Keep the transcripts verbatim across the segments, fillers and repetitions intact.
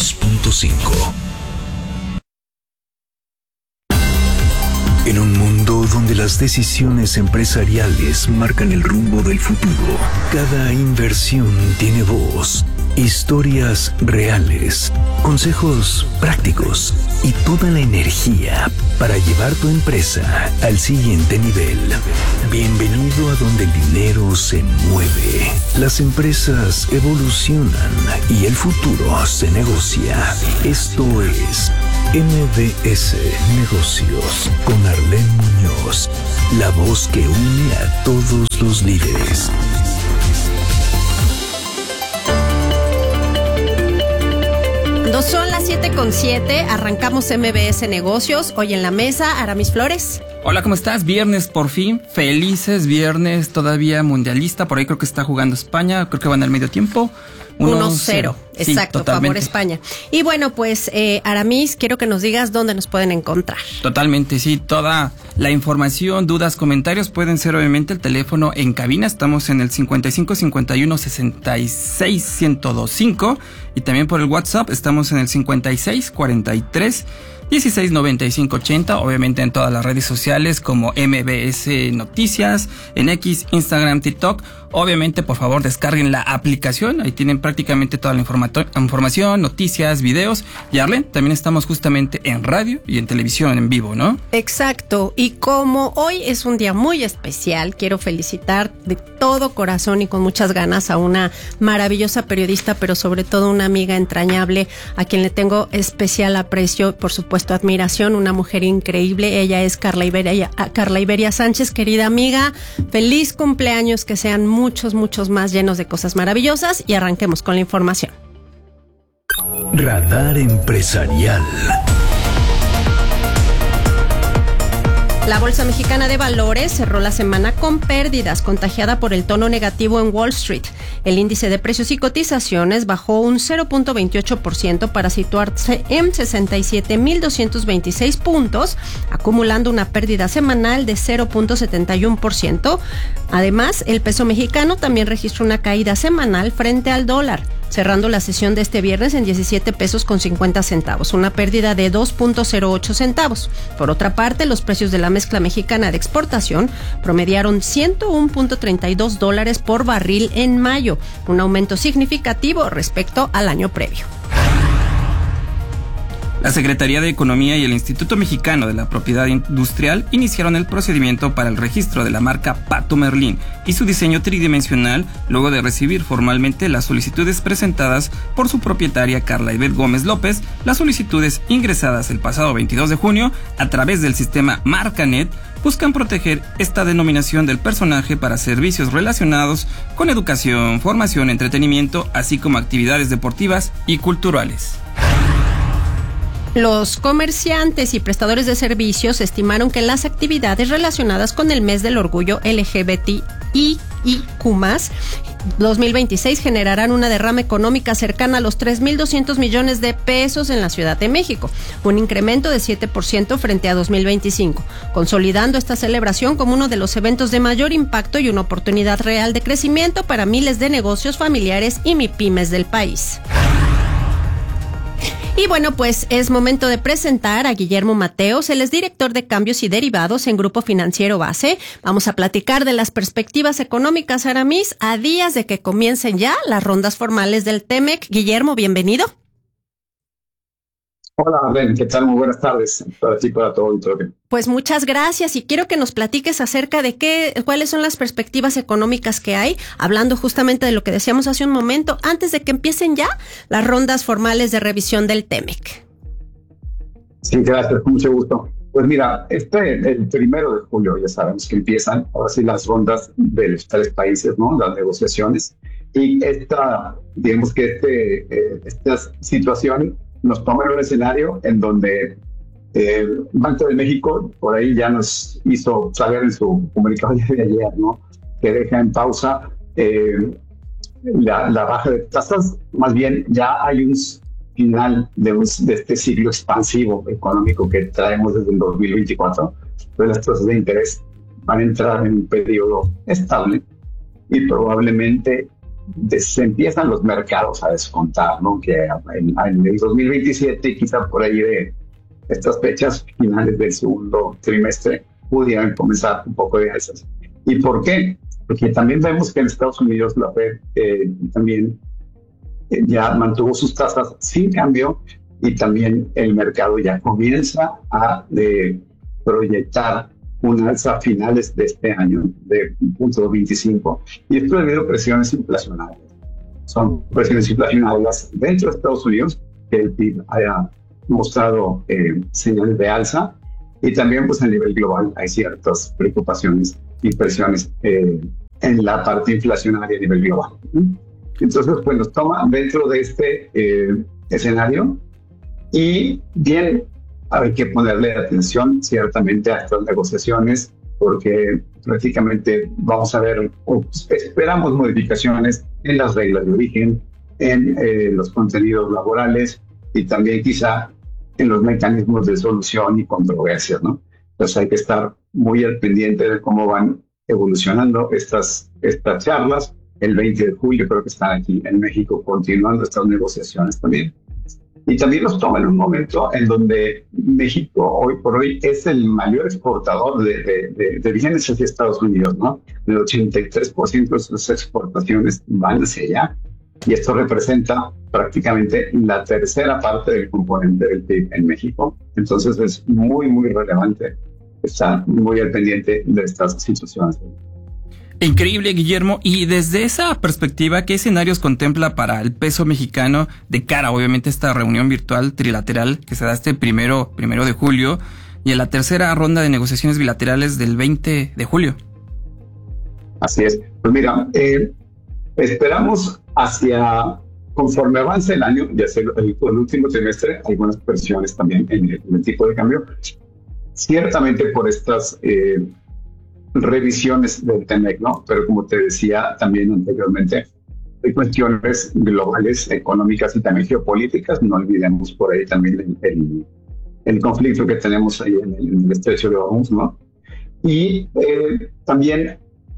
dos punto cinco. En un mundo donde las decisiones empresariales marcan el rumbo del futuro, cada inversión tiene voz, historias reales, consejos prácticos y toda la energía para llevar tu empresa al siguiente nivel. Bienvenido a donde el dinero se mueve, las empresas evolucionan y el futuro se negocia. Esto es M B S Negocios con Arlene Muñoz, la voz que une a todos los líderes. Son las siete con siete, arrancamos M B S Negocios. Hoy en la mesa, Aramis Flores. Hola, ¿cómo estás? Viernes por fin, felices viernes, todavía mundialista, por ahí creo que está jugando España, creo que van al medio tiempo. uno cero, exacto, sí, favor España. Y bueno, pues eh, Aramis, quiero que nos digas dónde nos pueden encontrar. Totalmente, sí, toda la información, dudas, comentarios pueden ser obviamente el teléfono en cabina. Estamos en el cincuenta y cinco cincuenta y uno sesenta y seis ciento veinticinco y también por el WhatsApp estamos en el cincuenta y seis cuarenta y tres dieciséis noventa y cinco ochenta, obviamente en todas las redes sociales como M B S Noticias, en X, Instagram, TikTok. Obviamente, por favor, descarguen la aplicación, ahí tienen prácticamente toda la informato- información, noticias, videos. Y Arlen, también estamos justamente en radio y en televisión en vivo, ¿no? Exacto, y como hoy es un día muy especial, quiero felicitar de todo corazón y con muchas ganas a una maravillosa periodista, pero sobre todo una amiga entrañable, a quien le tengo especial aprecio, por supuesto admiración, una mujer increíble. Ella es Carla Iberia, Carla Iberia Sánchez, querida amiga, feliz cumpleaños, que sean muy muchos, muchos más llenos de cosas maravillosas, y arranquemos con la información. Radar Empresarial. La Bolsa Mexicana de Valores cerró la semana con pérdidas, contagiada por el tono negativo en Wall Street. El índice de precios y cotizaciones bajó un cero punto veintiocho por ciento para situarse en sesenta y siete mil doscientos veintiséis puntos, acumulando una pérdida semanal de cero punto setenta y uno por ciento. Además, el peso mexicano también registró una caída semanal frente al dólar, cerrando la sesión de este viernes en diecisiete pesos con cincuenta centavos, una pérdida de dos punto cero ocho centavos. Por otra parte, los precios de la mezcla mexicana de exportación promediaron ciento uno punto treinta y dos dólares por barril en mayo, un aumento significativo respecto al año previo. La Secretaría de Economía y el Instituto Mexicano de la Propiedad Industrial iniciaron el procedimiento para el registro de la marca Pato Merlín y su diseño tridimensional, luego de recibir formalmente las solicitudes presentadas por su propietaria Carla Ivette Gómez López. Las solicitudes ingresadas el pasado veintidós de junio a través del sistema Marcanet buscan proteger esta denominación del personaje para servicios relacionados con educación, formación, entretenimiento, así como actividades deportivas y culturales. Los comerciantes y prestadores de servicios estimaron que las actividades relacionadas con el mes del orgullo L G B T I Q más, dos mil veintiséis generarán una derrama económica cercana a los tres mil doscientos millones de pesos en la Ciudad de México, un incremento de siete por ciento frente a dos mil veinticinco, consolidando esta celebración como uno de los eventos de mayor impacto y una oportunidad real de crecimiento para miles de negocios familiares y MIPYMES del país. Y bueno, pues es momento de presentar a Guillermo Mateos. Él es director de cambios y derivados en Grupo Financiero Base. Vamos a platicar de las perspectivas económicas, Aramis, a días de que comiencen ya las rondas formales del TEMEC. Guillermo, bienvenido. Hola, Ben, ¿qué tal? Muy buenas tardes para ti y para todo el toque. Pues muchas gracias, y quiero que nos platiques acerca de qué, cuáles son las perspectivas económicas que hay, hablando justamente de lo que decíamos hace un momento, antes de que empiecen ya las rondas formales de revisión del TEMEC. Sí, gracias, con mucho gusto. Pues mira, este el primero de julio ya sabemos que empiezan ahora sí las rondas de los tres países, ¿no? Las negociaciones, y esta, digamos que este, eh, esta situación nos toma en un escenario en donde el Banco de México por ahí ya nos hizo saber en su comunicado de ayer, ¿no? Que deja en pausa eh, la, la baja de tasas. Más bien ya hay un final de, un, de este ciclo expansivo económico que traemos desde el dos mil veinticuatro. Entonces las tasas de interés van a entrar en un periodo estable y probablemente se empiezan los mercados a descontar, ¿no? Que en, en el dos mil veintisiete, quizá por ahí de estas fechas finales del segundo trimestre, pudieran comenzar un poco de alzas. ¿Y por qué? Porque también vemos que en Estados Unidos la Fed eh, también eh, ya mantuvo sus tasas sin cambio, y también el mercado ya comienza a de, proyectar un alza a finales de este año de punto veinticinco. Y esto debido a presiones inflacionarias. Son presiones inflacionarias dentro de Estados Unidos, que el P I B haya mostrado eh, señales de alza, y también pues a nivel global hay ciertas preocupaciones y presiones eh, en la parte inflacionaria a nivel global. Entonces, pues nos toma dentro de este eh, escenario, y bien, hay que ponerle atención ciertamente a estas negociaciones, porque prácticamente vamos a ver, o esperamos modificaciones en las reglas de origen, en eh, los contenidos laborales, y también quizá en los mecanismos de solución y controversias, ¿no? Entonces hay que estar muy al pendiente de cómo van evolucionando estas, estas charlas. El veinte de julio creo que están aquí en México continuando estas negociaciones también. Y también nos toma en un momento en donde México hoy por hoy es el mayor exportador de, de, de, de bienes hacia Estados Unidos, ¿no? El ochenta y tres por ciento de sus exportaciones van hacia allá. Y esto representa prácticamente la tercera parte del componente del P I B en México. Entonces es muy, muy relevante estar muy al pendiente de estas situaciones. Increíble, Guillermo. Y desde esa perspectiva, ¿qué escenarios contempla para el peso mexicano de cara, obviamente, a esta reunión virtual trilateral que se da este primero, primero de julio y a la tercera ronda de negociaciones bilaterales del veinte de julio? Así es. Pues mira, eh, esperamos hacia, conforme avance el año, ya sea el, el último trimestre, algunas presiones también en el, en el tipo de cambio. Ciertamente por estas eh, revisiones del T M E C, ¿no? Pero como te decía también anteriormente, hay cuestiones globales, económicas y también geopolíticas. No olvidemos por ahí también el, el, el conflicto que tenemos ahí en el, en el estrecho de Hormuz, ¿no? Y eh, también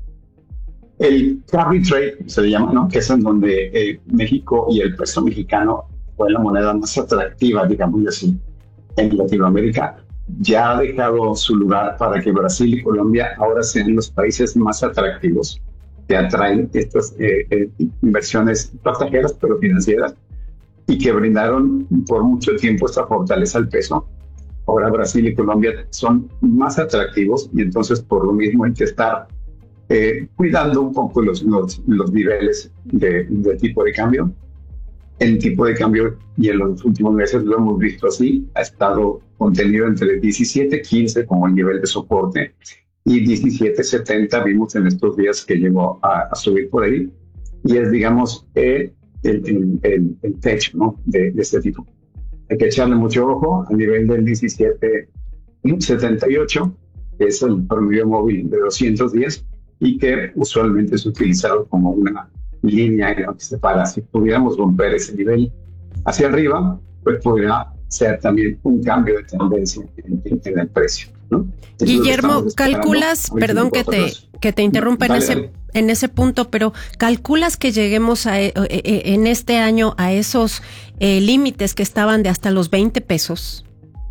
el carry trade, se le llama, ¿no? Que es en donde eh, México y el peso mexicano fue la moneda más atractiva, digamos así, en Latinoamérica. Ya ha dejado su lugar para que Brasil y Colombia ahora sean los países más atractivos que atraen estas eh, eh, inversiones pasajeras, pero financieras, y que brindaron por mucho tiempo esta fortaleza al peso. Ahora Brasil y Colombia son más atractivos, y entonces por lo mismo hay que estar eh, cuidando un poco los, los, los niveles de, de tipo de cambio. El tipo de cambio, y en los últimos meses lo hemos visto así, ha estado contenido entre diecisiete quince como el nivel de soporte, y diecisiete setenta vimos en estos días que llegó a, a subir por ahí, y es, digamos, el, el, el, el techo, ¿no? de, de este tipo. Hay que echarle mucho ojo al nivel del diecisiete setenta y ocho, que es el promedio móvil de doscientos diez, y que usualmente es utilizado como una línea en la que se para. Si pudiéramos romper ese nivel hacia arriba, pues podría ser también un cambio de tendencia en, en, en el precio, ¿no? Guillermo, calculas, perdón que te, que te interrumpa en ese, en ese punto, pero calculas que lleguemos a, en este año a esos eh, límites que estaban de hasta los veinte pesos.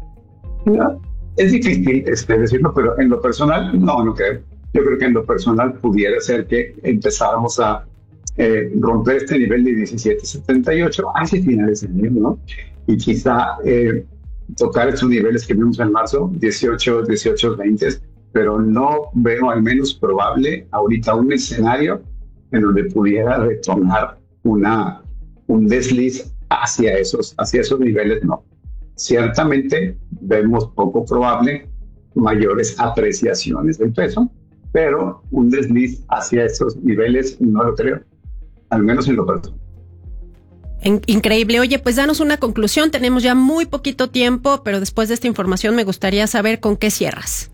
No, es difícil este, decirlo, pero en lo personal, no, no creo. Yo creo que en lo personal pudiera ser que empezáramos a eh, romper este nivel de diecisiete setenta y ocho hacia finales de año, ¿no? Y quizá eh, tocar esos niveles que vimos en marzo, dieciocho, dieciocho, veinte, pero no veo al menos probable ahorita un escenario en donde pudiera retomar una, un desliz hacia esos, hacia esos niveles, no. Ciertamente vemos poco probable mayores apreciaciones del peso, pero un desliz hacia esos niveles no lo creo, al menos en lo personal. Increíble. Oye, pues danos una conclusión. Tenemos ya muy poquito tiempo, pero después de esta información me gustaría saber con qué cierras.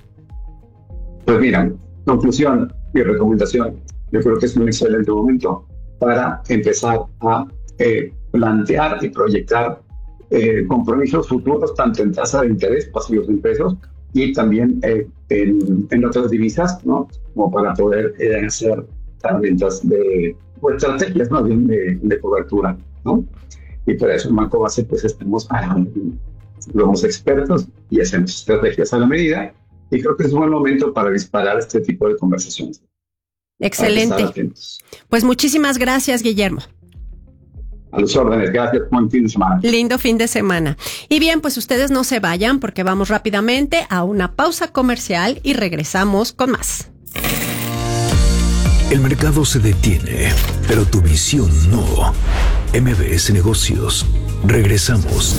Pues mira, conclusión y recomendación. Yo creo que es un excelente momento para empezar a eh, plantear y proyectar eh, compromisos futuros, tanto en tasa de interés, pasivos en pesos, y también eh, en, en otras divisas, ¿no? Como para poder eh, hacer herramientas de, o estrategias más bien de, de cobertura, ¿no? Y para eso en Banco Base pues estamos, somos expertos y hacemos estrategias a la medida, y creo que es un buen momento para disparar este tipo de conversaciones. Excelente. Pues muchísimas gracias, Guillermo. A los órdenes, gracias, buen fin de semana. Lindo fin de semana. Y bien, pues ustedes no se vayan porque vamos rápidamente a una pausa comercial y regresamos con más. El mercado se detiene, pero tu visión no. M B S Negocios. Regresamos.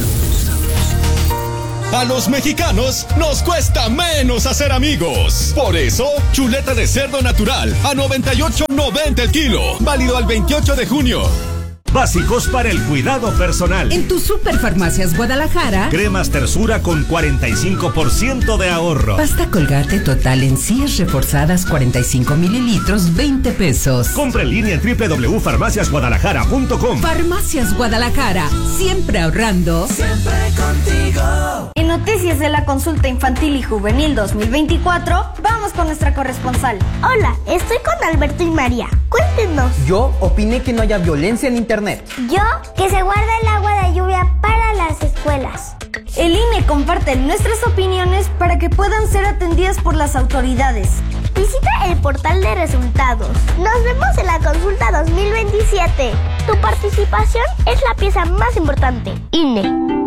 A los mexicanos nos cuesta menos hacer amigos. Por eso, chuleta de cerdo natural a noventa y ocho noventa el kilo. Válido al veintiocho de junio. Básicos para el cuidado personal. En tu Superfarmacias Guadalajara, cremas Tersura con cuarenta y cinco por ciento de ahorro. Pasta Colgate total encías reforzadas cuarenta y cinco mililitros, veinte pesos. Compra en línea en doble u doble u doble u punto farmacias guadalajara punto com. Farmacias Guadalajara, siempre ahorrando. Siempre contigo. En noticias de la consulta infantil y juvenil dos mil veinticuatro, vamos con nuestra corresponsal. Hola, estoy con Alberto y María. Cuéntenos. Yo opiné que no haya violencia en internet. Yo, que se guarde el agua de lluvia para las escuelas. El I N E comparte nuestras opiniones para que puedan ser atendidas por las autoridades. Visita el portal de resultados. Nos vemos en la consulta dos mil veintisiete. Tu participación es la pieza más importante. I N E.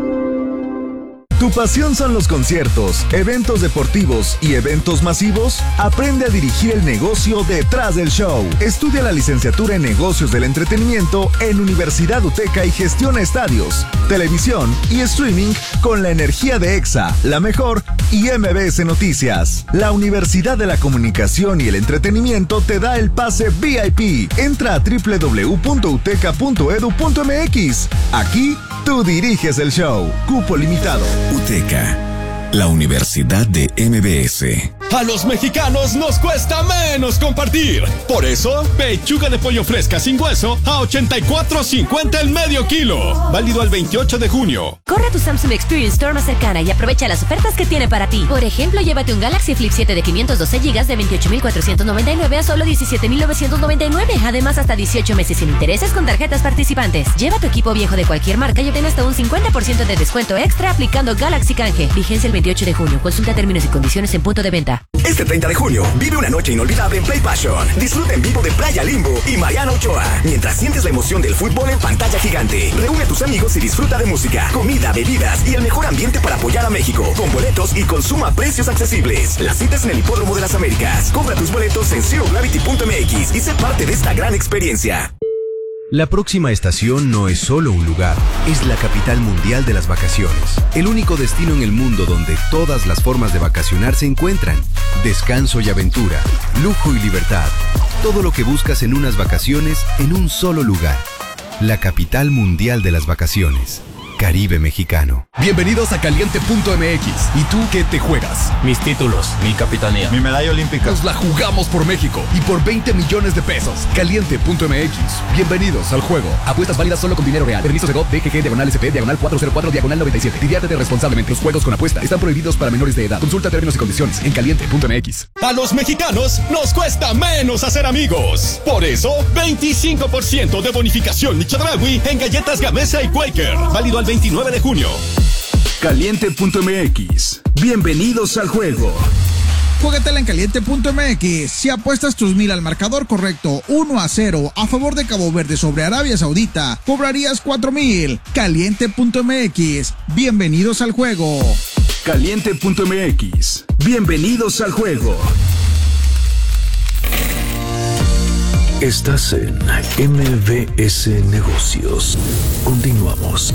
¿Tu pasión son los conciertos, eventos deportivos y eventos masivos? Aprende a dirigir el negocio detrás del show. Estudia la licenciatura en negocios del entretenimiento en Universidad UTECA y gestiona estadios, televisión y streaming con la energía de EXA, La Mejor y M B S Noticias. La Universidad de la Comunicación y el Entretenimiento te da el pase V I P. Entra a doble u doble u doble u punto uteca punto edu punto m x. Aquí tú diriges el show. Cupo limitado. UTECA, la Universidad de M B S. A los mexicanos nos cuesta menos compartir. Por eso, pechuga de pollo fresca sin hueso a ochenta y cuatro cincuenta el medio kilo. Válido al veintiocho de junio. Corre a tu Samsung Experience Store más cercana y aprovecha las ofertas que tiene para ti. Por ejemplo, llévate un Galaxy Flip siete de quinientos doce gigas de veintiocho mil cuatrocientos noventa y nueve a solo diecisiete mil novecientos noventa y nueve. Además, hasta dieciocho meses sin intereses con tarjetas participantes. Lleva tu equipo viejo de cualquier marca y obtén hasta un cincuenta por ciento de descuento extra aplicando Galaxy Canje. Vigencia el veintiocho de junio. Consulta términos y condiciones en punto de venta. Este treinta de junio, vive una noche inolvidable en Play Passion. Disfruta en vivo de Playa Limbo y Mariana Ochoa, mientras sientes la emoción del fútbol en pantalla gigante. Reúne a tus amigos y disfruta de música, comida, bebidas y el mejor ambiente para apoyar a México, con boletos y consuma a precios accesibles. Las citas en el Hipódromo de las Américas. Compra tus boletos en zero gravity punto m x y sé parte de esta gran experiencia. La próxima estación no es solo un lugar, es la capital mundial de las vacaciones. El único destino en el mundo donde todas las formas de vacacionar se encuentran. Descanso y aventura, lujo y libertad. Todo lo que buscas en unas vacaciones en un solo lugar. La capital mundial de las vacaciones. Caribe mexicano. Bienvenidos a Caliente punto m x. ¿Y tú qué te juegas? Mis títulos, mi capitanía, mi medalla olímpica. Nos la jugamos por México y por veinte millones de pesos. Caliente punto m x. Bienvenidos al juego. Apuestas válidas solo con dinero real. Permiso Segov D G G diagonal S P diagonal cuatrocientos cuatro diagonal noventa y siete. Diviértete responsablemente. Los juegos con apuesta están prohibidos para menores de edad. Consulta términos y condiciones en Caliente punto m x. A los mexicanos nos cuesta menos hacer amigos. Por eso, veinticinco por ciento de bonificación Nichadawi en galletas Gamesa y Quaker. Válido al veintinueve de junio. Caliente punto m x. Bienvenidos al juego. Juégatela en Caliente punto m x. Si apuestas tus mil al marcador correcto uno a cero a favor de Cabo Verde sobre Arabia Saudita, cobrarías cuatro mil. Caliente punto m x. Bienvenidos al juego. Caliente punto m x. Bienvenidos al juego. Estás en M B S Negocios. Continuamos.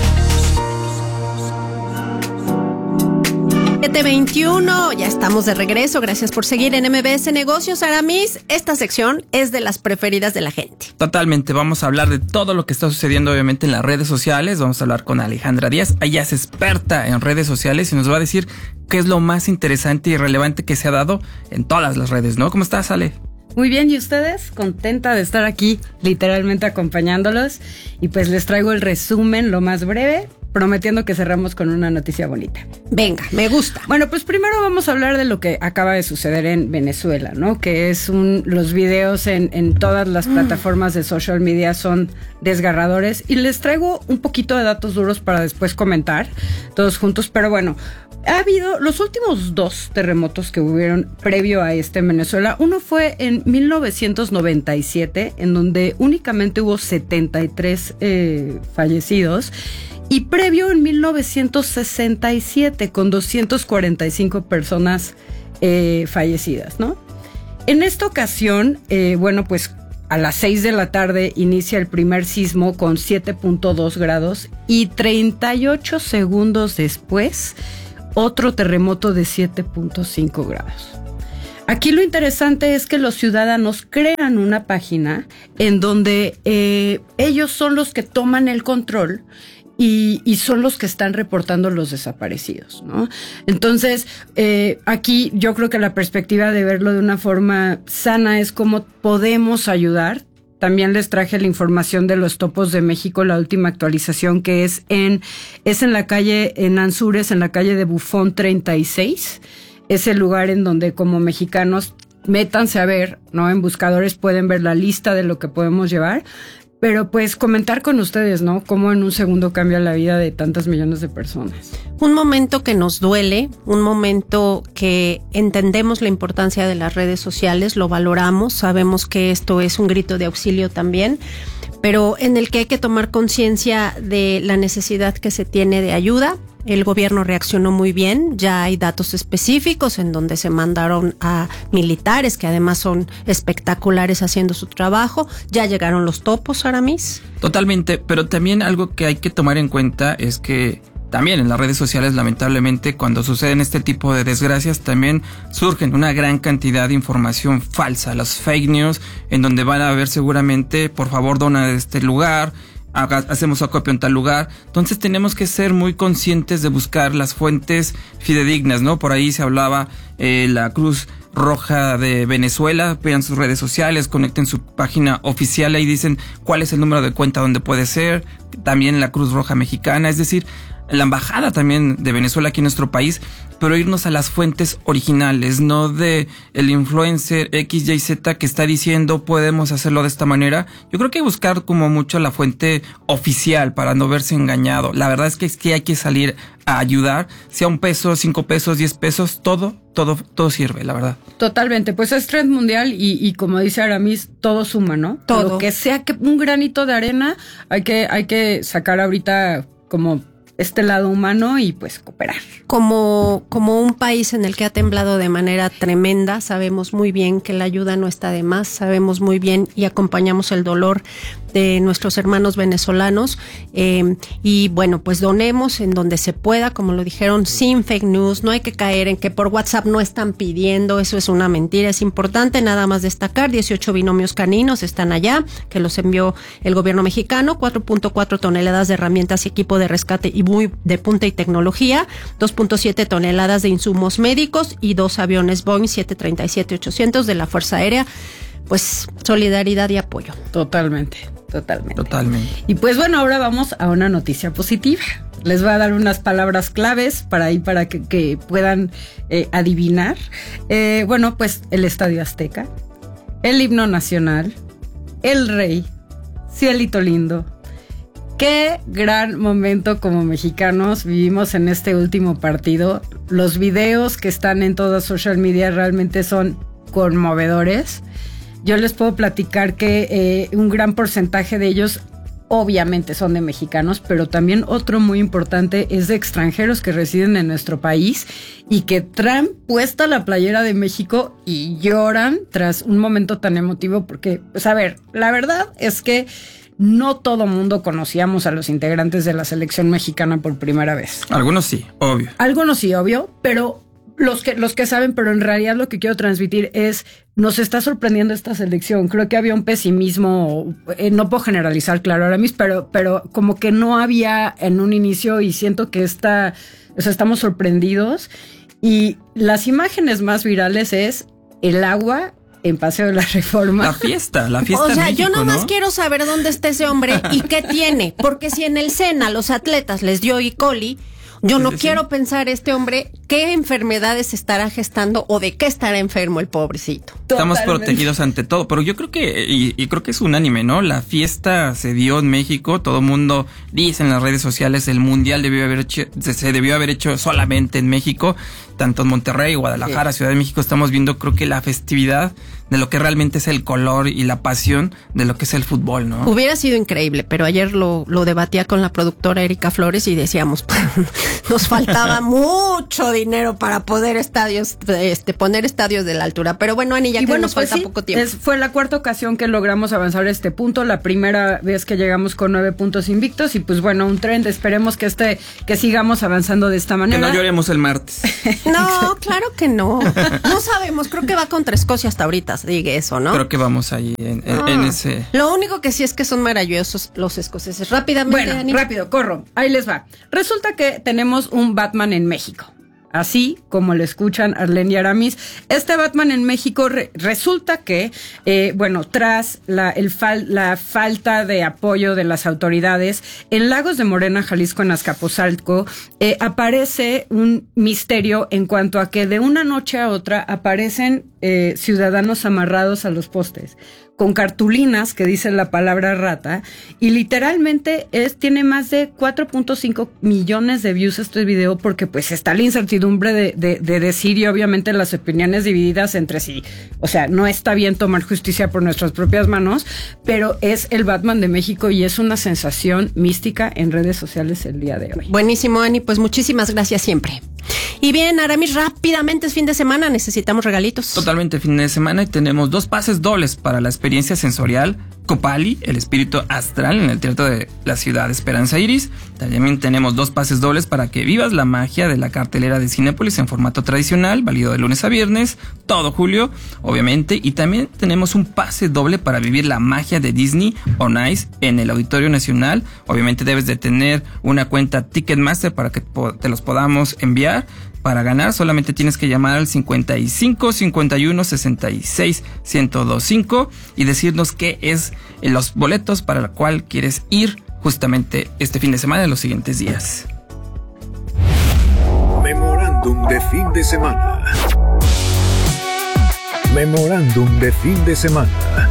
siete veintiuno, ya estamos de regreso. Gracias por seguir en M B S Negocios. Aramis, esta sección es de las preferidas de la gente. Totalmente, vamos a hablar de todo lo que está sucediendo obviamente en las redes sociales. Vamos a hablar con Alejandra Díaz. Ella es experta en redes sociales y nos va a decir qué es lo más interesante y relevante que se ha dado en todas las redes, ¿no? ¿Cómo estás, Ale? Muy bien, ¿y ustedes? Contenta de estar aquí, literalmente acompañándolos. Y pues les traigo el resumen, lo más breve, prometiendo que cerramos con una noticia bonita. Venga, me gusta. Bueno, pues primero vamos a hablar de lo que acaba de suceder en Venezuela, ¿no? Que es un, los videos en, en todas las mm. plataformas de social media son desgarradores y les traigo un poquito de datos duros para después comentar todos juntos, pero bueno, ha habido los últimos dos terremotos que hubieron previo a este en Venezuela. Uno fue en mil novecientos noventa y siete, en donde únicamente hubo setenta y tres eh, fallecidos, y previo en mil novecientos sesenta y siete, con doscientas cuarenta y cinco personas eh, fallecidas, ¿no? En esta ocasión, eh, bueno, pues a las seis de la tarde inicia el primer sismo con siete punto dos grados y treinta y ocho segundos después otro terremoto de siete punto cinco grados. Aquí lo interesante es que los ciudadanos crean una página en donde eh, ellos son los que toman el control y, y son los que están reportando los desaparecidos, ¿no? Entonces, eh, aquí yo creo que la perspectiva de verlo de una forma sana es cómo podemos ayudar. También les traje la información de los topos de México, la última actualización, que es en, es en la calle, en Anzures, en la calle de Bufón treinta y seis. Es el lugar en donde como mexicanos métanse a ver, ¿no? En buscadores pueden ver la lista de lo que podemos llevar. Pero pues comentar con ustedes, ¿no? Cómo en un segundo cambia la vida de tantas millones de personas. Un momento que nos duele, un momento que entendemos la importancia de las redes sociales, lo valoramos, sabemos que esto es un grito de auxilio también, pero en el que hay que tomar conciencia de la necesidad que se tiene de ayuda. El gobierno reaccionó muy bien, ya hay datos específicos en donde se mandaron a militares que además son espectaculares haciendo su trabajo, ya llegaron los topos, Aramis. Totalmente, pero también algo que hay que tomar en cuenta es que también en las redes sociales, lamentablemente, cuando suceden este tipo de desgracias, también surgen una gran cantidad de información falsa, las fake news, en donde van a ver seguramente, por favor, dona de este lugar, haga, hacemos acopio en tal lugar. Entonces tenemos que ser muy conscientes de buscar las fuentes fidedignas, ¿no? Por ahí se hablaba eh, la Cruz Roja de Venezuela, vean sus redes sociales, conecten su página oficial, ahí dicen cuál es el número de cuenta donde puede ser, también la Cruz Roja Mexicana, es decir, la embajada también de Venezuela aquí en nuestro país, pero irnos a las fuentes originales, no de el influencer X Y Z que está diciendo podemos hacerlo de esta manera. Yo creo que hay que buscar como mucho la fuente oficial para no verse engañado. La verdad es que, es que hay que salir a ayudar, sea un peso, cinco pesos, diez pesos, todo, todo, todo sirve, la verdad. Totalmente, pues es trend mundial y, y como dice Aramis, todo suma, ¿no? Todo. Lo que sea que un granito de arena, hay que, hay que sacar ahorita como este lado humano y pues cooperar. Como, como un país en el que ha temblado de manera tremenda, sabemos muy bien que la ayuda no está de más, sabemos muy bien y acompañamos el dolor de nuestros hermanos venezolanos, eh, y bueno, pues donemos en donde se pueda, como lo dijeron, sin fake news. No hay que caer en que por WhatsApp no están pidiendo, eso es una mentira. Es importante nada más destacar, dieciocho binomios caninos están allá, que los envió el gobierno mexicano, cuatro punto cuatro toneladas de herramientas y equipo de rescate y muy de punta y tecnología, dos punto siete toneladas de insumos médicos y dos aviones Boeing siete treinta y siete ochocientos de la Fuerza Aérea. Pues solidaridad y apoyo. Totalmente, totalmente. Totalmente. Y pues bueno, ahora vamos a una noticia positiva. Les voy a dar unas palabras claves para ahí para que, que puedan eh, adivinar. Eh, bueno, pues el Estadio Azteca, el himno nacional, el rey, cielito lindo. Qué gran momento como mexicanos vivimos en este último partido. Los videos que están en toda social media realmente son conmovedores. Yo les puedo platicar que eh, un gran porcentaje de ellos obviamente son de mexicanos, pero también otro muy importante es de extranjeros que residen en nuestro país y que traen puesta la playera de México y lloran tras un momento tan emotivo porque, pues a ver, la verdad es que no todo mundo conocíamos a los integrantes de la selección mexicana por primera vez. Algunos sí, obvio. Algunos sí, obvio, pero los que, los que saben, pero en realidad lo que quiero transmitir es, nos está sorprendiendo esta selección. Creo que había un pesimismo, eh, no puedo generalizar, claro, ahora mismo, pero, pero como que no había en un inicio y siento que está, o sea, estamos sorprendidos. Y las imágenes más virales es el agua en Paseo de la Reforma. La fiesta, la fiesta. O sea, en México, yo nomás ¿no? quiero saber dónde está ese hombre y qué tiene, porque si en el SENA a los atletas les dio E. coli, yo no sí, sí, quiero sí. pensar este hombre qué enfermedades estará gestando o de qué estará enfermo el pobrecito. Estamos Totalmente. protegidos ante todo, pero yo creo que, y, y creo que es unánime, ¿no? La fiesta se dio en México, todo el mundo dice en las redes sociales, el mundial debió haber hecho, se, se debió haber hecho solamente en México, tanto en Monterrey, Guadalajara, sí. Ciudad de México, estamos viendo creo que la festividad de lo que realmente es el color y la pasión de lo que es el fútbol, ¿no? Hubiera sido increíble, pero ayer lo, lo debatía con la productora Erika Flores y decíamos, nos faltaba mucho dinero para poder estadios, este, poner estadios de la altura. Pero bueno, Ani, ya y que bueno, nos pues falta sí, poco tiempo. Es, fue la cuarta ocasión que logramos avanzar a este punto, la primera vez que llegamos con nueve puntos invictos y pues bueno, un trend, esperemos que este, que sigamos avanzando de esta manera. Que no lloremos el martes. No, claro que no. No sabemos, creo que va contra Escocia hasta ahorita, diga eso, ¿no? Creo que vamos ahí en, en, ah, en ese. Lo único que sí es que son maravillosos los escoceses. Rápidamente, bueno, Ani. rápido, corro. Ahí les va. Resulta que tenemos un Batman en México. Así como lo escuchan Arlene y Aramis, este Batman en México re- resulta que, eh, bueno, tras la, el fal- la falta de apoyo de las autoridades, en Lagos de Morena, Jalisco, en Azcapotzalco, eh, aparece un misterio en cuanto a que de una noche a otra aparecen eh, ciudadanos amarrados a los postes, con cartulinas que dicen la palabra rata, y literalmente es, tiene más de cuatro punto cinco millones de views este video, porque pues está la incertidumbre de, de, de decir y obviamente las opiniones divididas entre sí. O sea, no está bien tomar justicia por nuestras propias manos, pero es el Batman de México y es una sensación mística en redes sociales el día de hoy. Buenísimo, Ani, pues muchísimas gracias siempre. Y bien, Aramis, rápidamente es fin de semana, necesitamos regalitos. Totalmente fin de semana y tenemos dos pases dobles para la experiencia sensorial Copali, el espíritu astral en el Teatro de la Ciudad de Esperanza Iris. También tenemos dos pases dobles para que vivas la magia de la cartelera de Cinépolis en formato tradicional, válido de lunes a viernes, todo julio, obviamente. Y también tenemos un pase doble para vivir la magia de Disney on Ice en el Auditorio Nacional. Obviamente debes de tener una cuenta Ticketmaster para que te los podamos enviar. Para ganar solamente tienes que llamar al cincuenta y cinco, cincuenta y uno, sesenta y seis, ciento veinticinco y decirnos qué es los boletos para el cual quieres ir justamente este fin de semana en los siguientes días. Memorándum de fin de semana. Memorándum de fin de semana.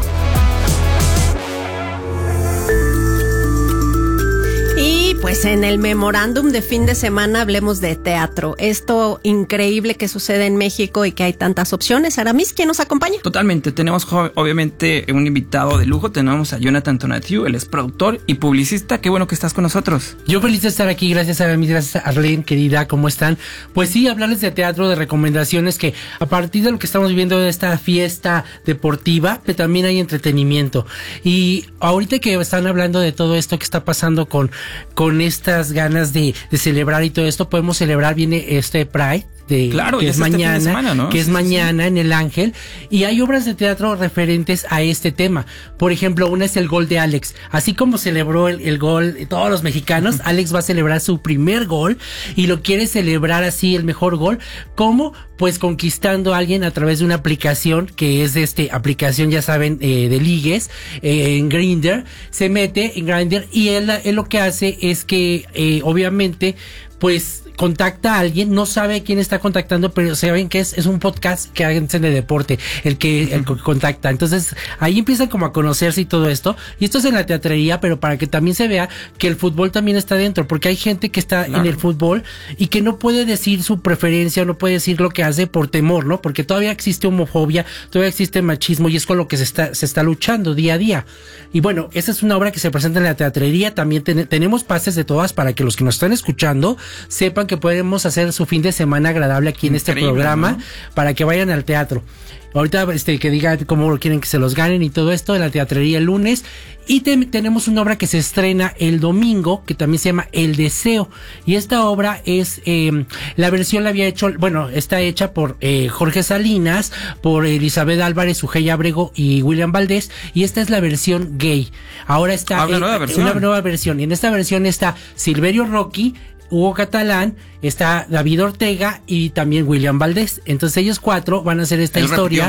Y pues en el memorándum de fin de semana hablemos de teatro. Esto increíble que sucede en México y que hay tantas opciones. Aramis, ¿quién nos acompaña? Totalmente, tenemos obviamente un invitado de lujo. Tenemos a Jonathan Tonatiuh, él es productor y publicista. Qué bueno que estás con nosotros. Yo feliz de estar aquí, gracias a Aramis, gracias a Arlene, querida, ¿cómo están? Pues sí, hablarles de teatro, de recomendaciones que a partir de lo que estamos viviendo de esta fiesta deportiva, que también hay entretenimiento. Y ahorita que están hablando de todo esto que está pasando con con estas ganas de, de celebrar y todo esto, podemos celebrar, viene este Pride. De, claro, que es mañana, este semana, ¿no? que es sí, mañana sí. en el Ángel, y hay obras de teatro referentes a este tema. Por ejemplo, una es el gol de Alex. Así como celebró el, el gol todos los mexicanos, Alex va a celebrar su primer gol y lo quiere celebrar así, el mejor gol. ¿Cómo? Pues conquistando a alguien a través de una aplicación que es de este aplicación, ya saben, eh, de ligues, eh, en Grindr. Se mete en Grindr y él, él lo que hace es que eh, obviamente pues contacta a alguien, no sabe quién está contactando, pero saben que es, es un podcast que hacen de deporte, el que, el que contacta. Entonces, ahí empiezan como a conocerse y todo esto. Y esto es en la teatrería, pero para que también se vea que el fútbol también está dentro, porque hay gente que está claro. en el fútbol y que no puede decir su preferencia, no puede decir lo que hace por temor, ¿no? Porque todavía existe homofobia, todavía existe machismo y es con lo que se está, se está luchando día a día. Y bueno, esa es una obra que se presenta en la teatrería. También ten, tenemos pases de todas para que los que nos están escuchando sepan que podemos hacer su fin de semana agradable aquí en Increíble, este programa, ¿no? Para que vayan al teatro. Ahorita este que digan cómo quieren que se los ganen y todo esto en la teatrería el lunes. Y te, tenemos una obra que se estrena el domingo que también se llama El Deseo. Y esta obra es, eh, la versión la había hecho, bueno, está hecha por eh, Jorge Salinas, por Elizabeth Álvarez, Sujei Abrego y William Valdés. Y esta es la versión gay. Ahora está ah, una, eh, nueva versión. una nueva versión. Y en esta versión está Silverio Rocky, Hugo Catalán, está David Ortega y también William Valdés. Entonces ellos cuatro van a hacer esta Él historia. repitió.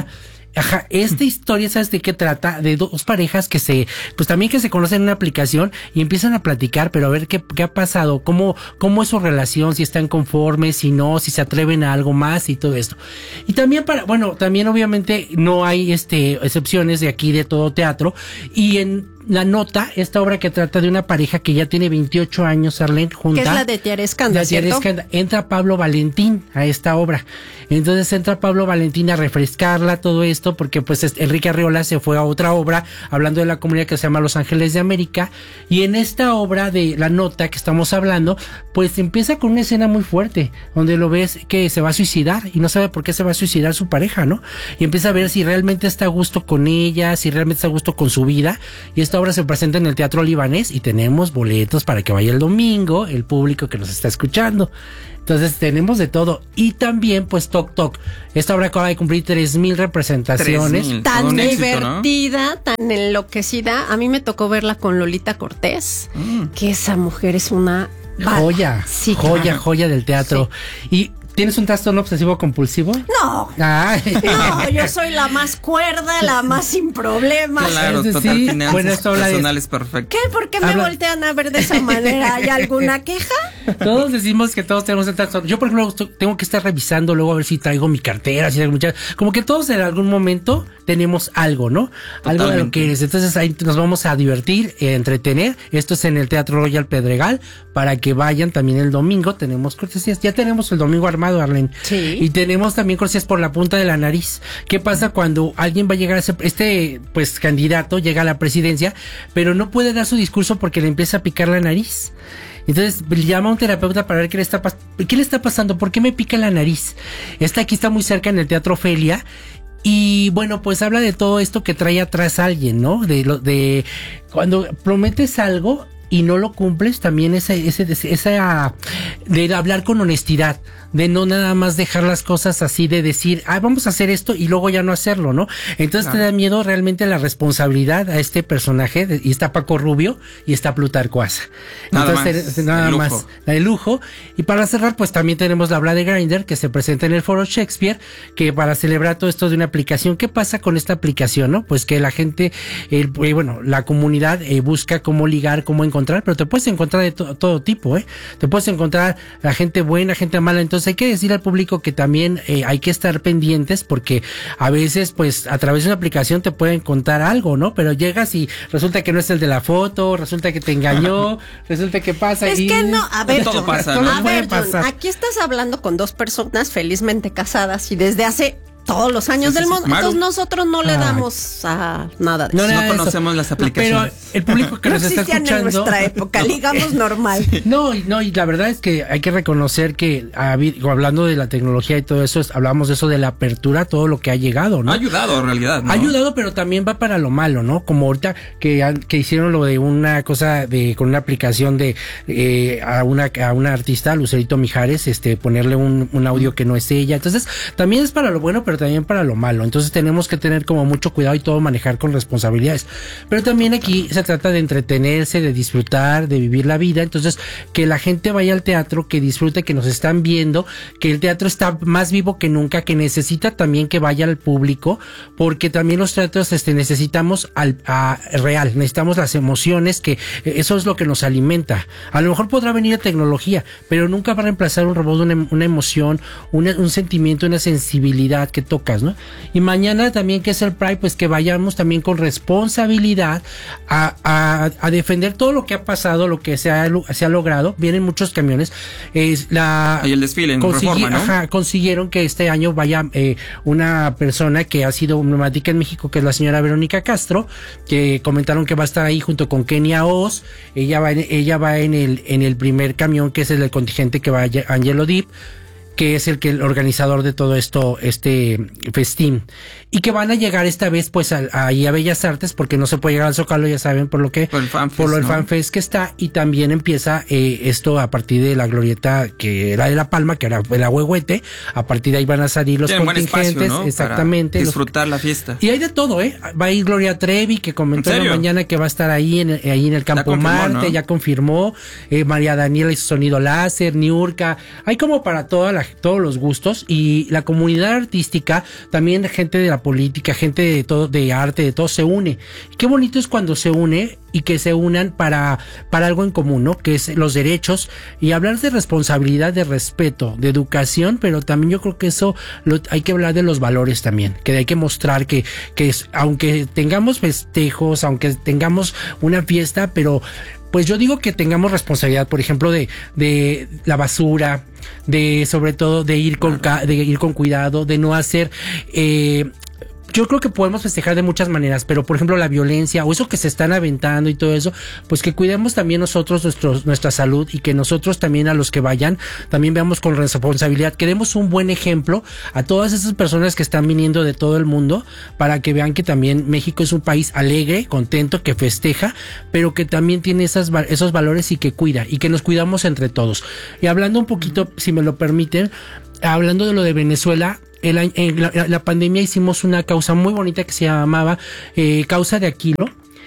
Ajá, esta historia, ¿sabes de qué trata? De dos parejas que se, pues también que se conocen en una aplicación y empiezan a platicar, pero a ver qué, qué ha pasado, cómo, cómo es su relación, si están conformes, si no, si se atreven a algo más y todo esto. Y también para, bueno, también obviamente no hay este excepciones de aquí de todo teatro, y en La Nota, esta obra que trata de una pareja que ya tiene veintiocho años, Arlene, junta. Que es la de Tiare Escanda, ¿cierto? Entra Pablo Valentín a esta obra. Entonces entra Pablo Valentín a refrescarla, todo esto, porque pues Enrique Arriola se fue a otra obra, hablando de la comunidad que se llama Los Ángeles de América, y en esta obra de La Nota que estamos hablando, pues empieza con una escena muy fuerte, donde lo ves que se va a suicidar, y no sabe por qué se va a suicidar su pareja, ¿no? Y empieza a ver si realmente está a gusto con ella, si realmente está a gusto con su vida, y esta obra se presenta en el Teatro Libanés, y tenemos boletos para que vaya el domingo, el público que nos está escuchando. Entonces tenemos de todo. Y también pues Toc Toc. Esta obra acaba de cumplir tres mil representaciones. tres mil, tan divertida, éxito, ¿no? Tan enloquecida. A mí me tocó verla con Lolita Cortés, mm. que esa mujer es una joya, sí, joya, claro. joya del teatro. Sí. Y ¿tienes un trastorno obsesivo compulsivo? No. Ay. No, yo soy la más cuerda, la más sin problemas. Claro, sí, total, sí. finanzas Bueno, esto personales perfecto. ¿Qué? ¿Por qué me Habla... voltean a ver de esa manera? ¿Hay alguna queja? Todos decimos que todos tenemos el trastorno. Yo, por ejemplo, tengo que estar revisando luego a ver si traigo mi cartera, si traigo mucha... Como que todos en algún momento tenemos algo, ¿no? Totalmente. Algo de lo que eres. Entonces ahí nos vamos a divertir, eh, entretener. Esto es en el Teatro Royal Pedregal, para que vayan también el domingo. Tenemos cortesías. Ya tenemos el domingo armado, Arlene. Sí. Y tenemos también cortesías por la punta de la nariz. ¿Qué pasa cuando alguien va a llegar a ser, este pues candidato llega a la presidencia, pero no puede dar su discurso porque le empieza a picar la nariz? Entonces llama a un terapeuta para ver qué le está pas- qué le está pasando, por qué me pica la nariz. Esta aquí está muy cerca en el Teatro Ofelia. Y bueno, pues habla de todo esto que trae atrás alguien, ¿no? De lo, de cuando prometes algo y no lo cumples, también ese, ese, esa de hablar con honestidad, de no nada más dejar las cosas así, de decir, ah, vamos a hacer esto y luego ya no hacerlo, ¿no? Entonces claro. Te da miedo realmente la responsabilidad a este personaje, de, y está Paco Rubio y está Plutarco Asa. Nada Entonces, más, nada de más, lujo. la de lujo. Y para cerrar, pues también tenemos la obra de Grindr, que se presenta en el Foro Shakespeare, que para celebrar todo esto de una aplicación. ¿Qué pasa con esta aplicación, no? Pues que la gente, eh, bueno, la comunidad eh, busca cómo ligar, cómo encontrar, pero te puedes encontrar de to- todo tipo, ¿eh? Te puedes encontrar a gente buena, gente mala. Entonces hay que decir al público que también eh, hay que estar pendientes, porque a veces pues a través de una aplicación te pueden contar algo, ¿no? Pero llegas y resulta que no es el de la foto, resulta que te engañó, resulta que pasa. Es y... que no, a ver, todo John, pasa, todo ¿no? a puede ver, John, pasar. aquí estás hablando con dos personas felizmente casadas y desde hace todos los años Sí, sí, del sí. mundo. Maru. Entonces nosotros no le Ay. damos a nada de No, eso. nada No de conocemos eso. las aplicaciones. Pero el público que No nos está existían escuchando. en nuestra época, ligamos normal. No, y no, y la verdad es que hay que reconocer que ha habido- hablando de la tecnología y todo eso, es- hablamos de eso de la apertura, todo lo que ha llegado, ¿no? Ha ayudado en realidad, ¿no? Ha ayudado, pero también va para lo malo, ¿no? Como ahorita que, han- que hicieron lo de una cosa de con una aplicación de eh, a una a una artista, Lucerito Mijares, este ponerle un, un audio que no es ella. Entonces, también es para lo bueno, pero también para lo malo. Entonces, tenemos que tener como mucho cuidado y todo manejar con responsabilidades. Pero también aquí se trata de entretenerse, de disfrutar, de vivir la vida. Entonces, que la gente vaya al teatro, que disfrute, que nos están viendo, que el teatro está más vivo que nunca, que necesita también que vaya al público, porque también los teatros este, necesitamos al a, real, necesitamos las emociones, que eso es lo que nos alimenta. A lo mejor podrá venir tecnología, pero nunca va a reemplazar un robot, una, una emoción, una, un sentimiento, una sensibilidad que tocas, ¿no? Y mañana también, que es el Pride, pues que vayamos también con responsabilidad a, a, a defender todo lo que ha pasado, lo que se ha, se ha logrado. Vienen muchos camiones. Es la Y el desfile en consigui- Reforma, ¿no? Ajá, consiguieron que este año vaya eh, una persona que ha sido emblemática en México, que es la señora Verónica Castro, que comentaron que va a estar ahí junto con Kenia Oz. Ella va en, ella va en el en el primer camión, que es el del contingente que va a Angelo Dip, que es el que el organizador de todo esto, este festín, y que van a llegar esta vez pues a, a, a Bellas Artes, porque no se puede llegar al Zócalo, ya saben, por lo que Por el FanFest, por lo del ¿no? FanFest que está. Y también empieza eh, esto a partir de la glorieta que era de La Palma, que era el Ahuehuete. A partir de ahí van a salir los Tienen buen contingentes, espacio, ¿no? exactamente, Para los- disfrutar la fiesta. y hay de todo, ¿eh? Va a ir Gloria Trevi, que comentó ¿En en la serio? mañana que va a estar ahí en, ahí en el Campo confirmó, Marte, ¿no? ya confirmó. Eh, María Daniela hizo sonido láser, Niurka. Hay como para toda la, todos los gustos, y la comunidad artística, también gente de la política, gente de todo, de arte, de todo, se une. Y qué bonito es cuando se une y que se unan para, para algo en común, ¿no? Que es los derechos, y hablar de responsabilidad, de respeto, de educación, pero también yo creo que eso lo, hay que hablar de los valores también, que hay que mostrar que, que es, aunque tengamos festejos, aunque tengamos una fiesta, pero pues yo digo que tengamos responsabilidad, por ejemplo, de, de la basura, de sobre todo de ir con, de ir con cuidado, de no hacer, eh, yo creo que podemos festejar de muchas maneras, pero por ejemplo la violencia o eso que se están aventando y todo eso, pues que cuidemos también nosotros nuestros, nuestra salud, y que nosotros también, a los que vayan, también veamos con responsabilidad, que demos un buen ejemplo a todas esas personas que están viniendo de todo el mundo, para que vean que también México es un país alegre, contento, que festeja, pero que también tiene esas, esos valores y que cuida, y que nos cuidamos entre todos. Y hablando un poquito, si me lo permiten, hablando de lo de Venezuela, El, en la, la pandemia hicimos una causa muy bonita que se llamaba eh, Causa de Aquilo,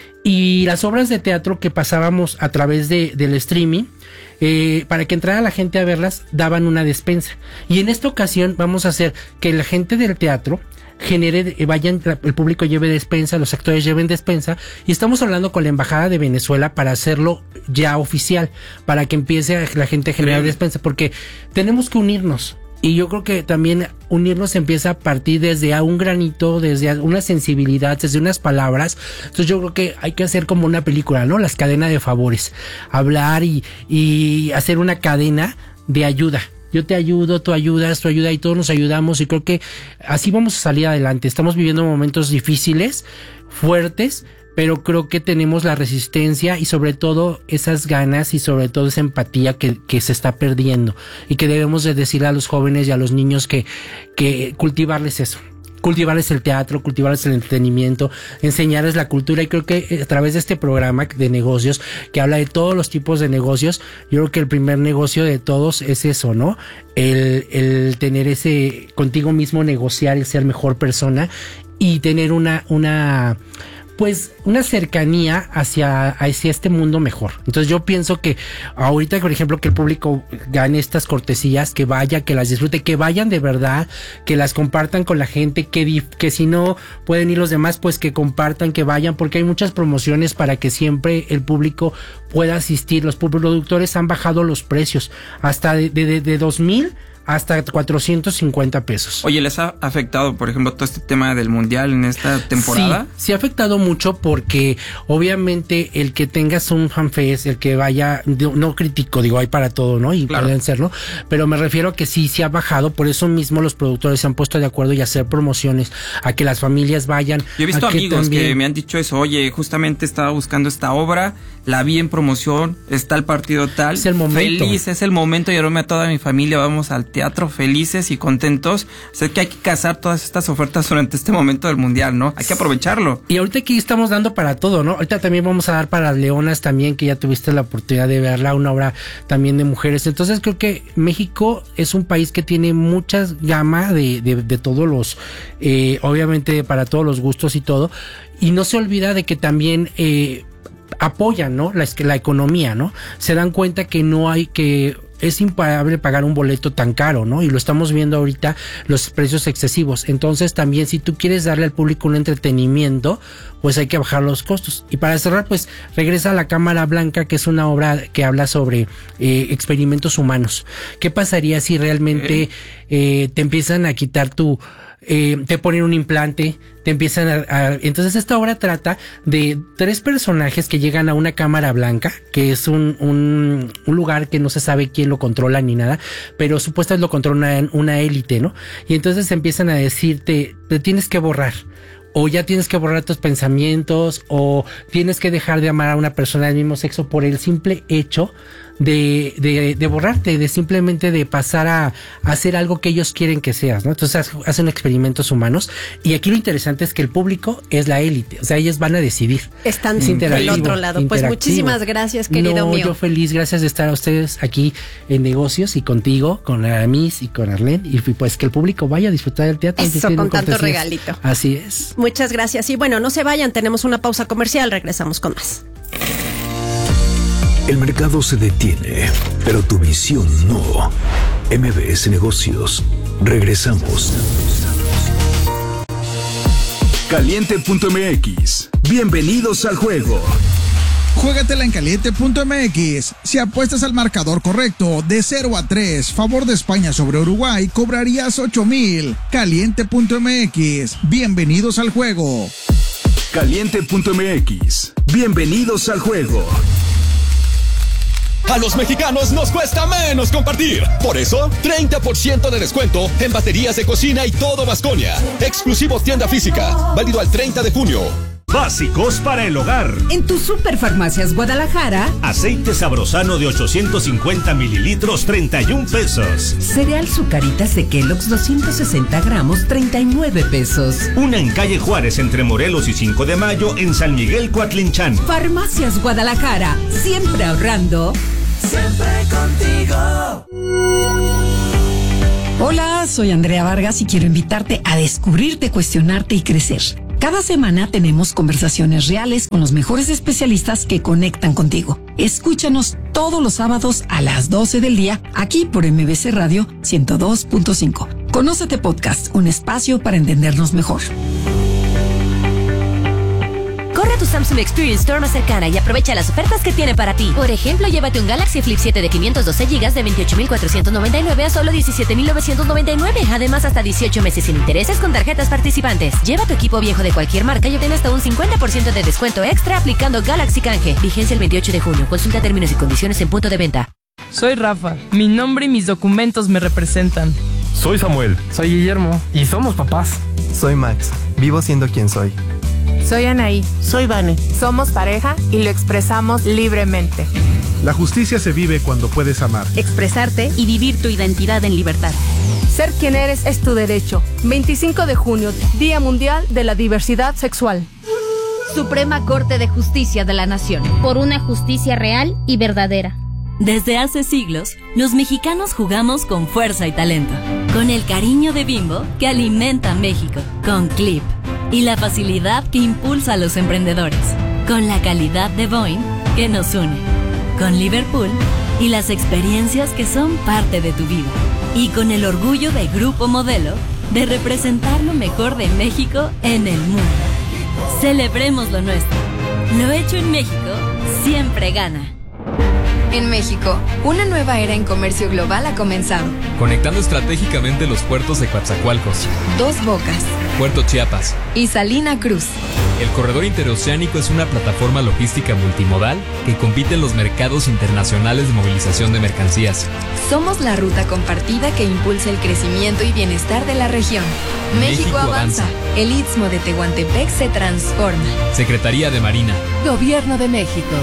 y las obras de teatro que pasábamos a través de, del streaming, eh, para que entrara la gente a verlas, daban una despensa. Y en esta ocasión vamos a hacer que la gente del teatro genere, eh, vayan, el público lleve despensa, los actores lleven despensa, y estamos hablando con la Embajada de Venezuela para hacerlo ya oficial, para que empiece la gente a generar despensa, porque tenemos que unirnos. Y yo creo que también unirnos empieza a partir desde a un granito, desde una sensibilidad, desde unas palabras. Entonces yo creo que hay que hacer como una película, ¿no? Las cadenas de favores. Hablar y, y hacer una cadena de ayuda. Yo te ayudo, tú ayudas, tú ayudas, y todos nos ayudamos, y creo que así vamos a salir adelante. Estamos viviendo momentos difíciles, fuertes, pero creo que tenemos la resistencia y sobre todo esas ganas y sobre todo esa empatía que, que se está perdiendo, y que debemos de decirle a los jóvenes y a los niños que, que cultivarles eso, cultivarles el teatro, cultivarles el entretenimiento, enseñarles la cultura. Y creo que a través de este programa de negocios que habla de todos los tipos de negocios, yo creo que el primer negocio de todos es eso, ¿no? El, el tener ese contigo mismo, negociar, el ser mejor persona y tener una, una pues una cercanía hacia, hacia este mundo mejor. Entonces yo pienso que ahorita, por ejemplo, que el público gane estas cortesías, que vaya, que las disfrute, que vayan de verdad, que las compartan con la gente, que, que si no pueden ir los demás, pues que compartan, que vayan, porque hay muchas promociones para que siempre el público pueda asistir. Los productores han bajado los precios hasta de, de, de dos mil hasta cuatrocientos cincuenta pesos. Oye, ¿les ha afectado, por ejemplo, todo este tema del mundial en esta temporada? Sí, sí ha afectado mucho, porque obviamente el que tengas un fanfest, el que vaya, no critico, digo, hay para todo, ¿no? Y claro, pueden serlo, pero me refiero a que sí, sí ha bajado. Por eso mismo los productores se han puesto de acuerdo y a hacer promociones, a que las familias vayan. Yo he visto que amigos también... que me han dicho eso, oye, justamente estaba buscando esta obra, la vi en promoción, está el partido tal. Es el momento. Feliz, es el momento, y ahora a toda mi familia vamos al teatro felices y contentos. O sea, que hay que cazar todas estas ofertas durante este momento del mundial, ¿no? Hay que aprovecharlo. Y ahorita aquí estamos dando para todo, ¿no? Ahorita también vamos a dar para las leonas también, que ya tuviste la oportunidad de verla, una obra también de mujeres. Entonces creo que México es un país que tiene muchas gama de, de, de todos los, eh, obviamente para todos los gustos y todo. Y no se olvida de que también eh, apoyan, ¿no? La, la economía, ¿no? Se dan cuenta que no hay que... es impagable pagar un boleto tan caro, ¿no? Y lo estamos viendo ahorita, los precios excesivos. Entonces también, si tú quieres darle al público un entretenimiento, pues hay que bajar los costos. Y para cerrar, pues regresa a La Cámara Blanca, que es una obra que habla sobre eh, experimentos humanos. ¿Qué pasaría si realmente eh, te empiezan a quitar tu... Eh, te ponen un implante, te empiezan a, a... Entonces esta obra trata de tres personajes que llegan a una cámara blanca, que es un, un, un lugar que no se sabe quién lo controla ni nada, pero supuestamente lo controla una, una élite, ¿no? Y entonces empiezan a decirte, te tienes que borrar, o ya tienes que borrar tus pensamientos, o tienes que dejar de amar a una persona del mismo sexo por el simple hecho de, de, de borrarte, de simplemente de pasar a, a hacer algo que ellos quieren que seas, ¿no? Entonces hacen experimentos humanos, y aquí lo interesante es que el público es la élite, o sea, ellos van a decidir. Están del otro lado. Pues muchísimas gracias, querido no, mío. Yo feliz, gracias de estar a ustedes aquí en Negocios y contigo, con Aramis y con Arlene, y pues que el público vaya a disfrutar del teatro. Eso, con tanto regalito. Así es. Muchas gracias. Y bueno, no se vayan, tenemos una pausa comercial, regresamos con más. El mercado se detiene, pero tu visión no. M B S Negocios. Regresamos. Caliente punto M X. Bienvenidos al juego. Juégatela en caliente punto M X. Si apuestas al marcador correcto de cero a tres, favor de España sobre Uruguay, cobrarías ocho mil. Caliente punto M X. Bienvenidos al juego. Caliente punto M X. Bienvenidos al juego. A los mexicanos nos cuesta menos compartir. Por eso, treinta por ciento de descuento en baterías de cocina y todo Baskonia. Exclusivo tienda física. Válido al treinta de junio. Básicos para el hogar. En tus Superfarmacias Guadalajara, aceite sabrosano de ochocientos cincuenta mililitros, treinta y un pesos. Cereal Zucaritas de Kellogg's doscientos sesenta gramos, treinta y nueve pesos. Una en calle Juárez entre Morelos y cinco de mayo en San Miguel Coatlinchán. Farmacias Guadalajara, siempre ahorrando. Siempre contigo. Hola, soy Andrea Vargas y quiero invitarte a descubrirte, cuestionarte y crecer. Cada semana tenemos conversaciones reales con los mejores especialistas que conectan contigo. Escúchanos todos los sábados a las doce del día, aquí por M B C Radio ciento dos punto cinco. Conócete Podcast, un espacio para entendernos mejor. Corre a tu Samsung Experience Store más cercana y aprovecha las ofertas que tiene para ti. Por ejemplo, llévate un Galaxy Flip siete de quinientos doce gigas de veintiocho mil cuatrocientos noventa y nueve a solo diecisiete mil novecientos noventa y nueve. Además, hasta dieciocho meses sin intereses con tarjetas participantes. Lleva tu equipo viejo de cualquier marca y obtén hasta un cincuenta por ciento de descuento extra aplicando Galaxy Canje. Vigencia el veintiocho de junio. Consulta términos y condiciones en punto de venta. Soy Rafa. Mi nombre y mis documentos me representan. Soy Samuel. Soy Guillermo. Y somos papás. Soy Max. Vivo siendo quien soy. Soy Anaí. Soy Vane. Somos pareja y lo expresamos libremente. La justicia se vive cuando puedes amar, expresarte y vivir tu identidad en libertad. Ser quien eres es tu derecho. veinticinco de junio, Día Mundial de la Diversidad Sexual. Suprema Corte de Justicia de la Nación. Por una justicia real y verdadera. Desde hace siglos, los mexicanos jugamos con fuerza y talento. Con el cariño de Bimbo que alimenta a México. Con Clip. Y la facilidad que impulsa a los emprendedores. Con la calidad de Boeing que nos une. Con Liverpool y las experiencias que son parte de tu vida. Y con el orgullo de Grupo Modelo de representar lo mejor de México en el mundo. Celebremos lo nuestro. Lo hecho en México siempre gana. En México, una nueva era en comercio global ha comenzado. Conectando estratégicamente los puertos de Coatzacoalcos, Dos Bocas, Puerto Chiapas y Salina Cruz. El corredor interoceánico es una plataforma logística multimodal que compite en los mercados internacionales de movilización de mercancías. Somos la ruta compartida que impulsa el crecimiento y bienestar de la región. México, México avanza. avanza. El Istmo de Tehuantepec se transforma. Secretaría de Marina. Gobierno de México.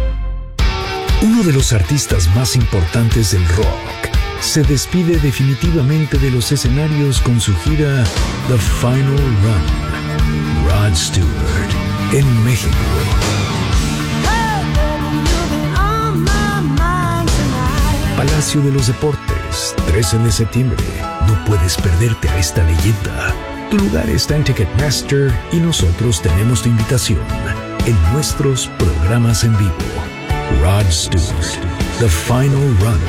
Uno de los artistas más importantes del rock se despide definitivamente de los escenarios con su gira The Final Run. Rod Stewart en México. Palacio de los Deportes, trece de septiembre. No puedes perderte a esta leyenda. Tu lugar está en Ticketmaster y nosotros tenemos tu invitación en nuestros programas en vivo. Rod Stewart, The Final Run.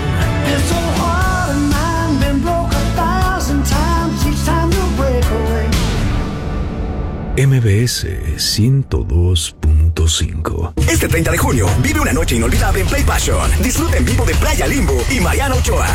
M B S ciento dos punto cinco. Este treinta de junio, vive una noche inolvidable en Play Passion. Disfruta en vivo de Playa Limbo y Mariano Ochoa.